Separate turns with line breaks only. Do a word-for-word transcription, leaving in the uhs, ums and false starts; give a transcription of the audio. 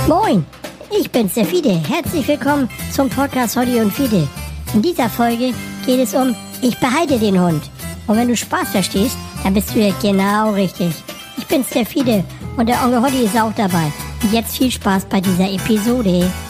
Moin, ich bin's, der Fide. Herzlich willkommen zum Podcast Hoddy und Fide. In dieser Folge geht es um Ich behalte den Hund. Und wenn du Spaß verstehst, dann bist du hier genau richtig. Ich bin's, der Fide, und der Onkel Hoddy ist auch dabei. Und jetzt viel Spaß bei dieser Episode.